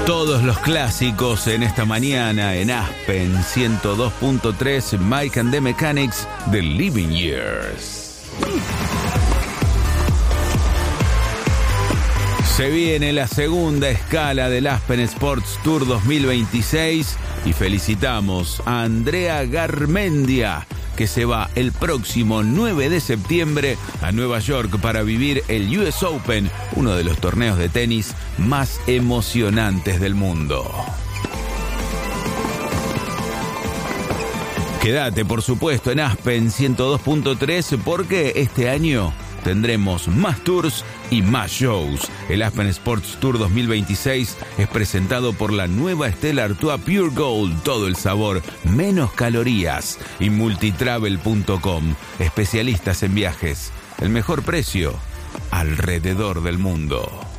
Todos los clásicos en esta mañana en Aspen 102.3, Mike and the Mechanics, The Living Years. Se viene la segunda escala del Aspen Sports Tour 2026 y felicitamos a Andrea Garmendia, que se va el próximo 9 de septiembre a Nueva York para vivir el US Open, uno de los torneos de tenis más emocionantes del mundo. Quédate, por supuesto, en Aspen 102.3 porque este año tendremos más tours y más shows. El Aspen Sports Tour 2026 es presentado por la nueva Stella Artois Pure Gold, todo el sabor, menos calorías, y multitravel.com, especialistas en viajes, el mejor precio alrededor del mundo.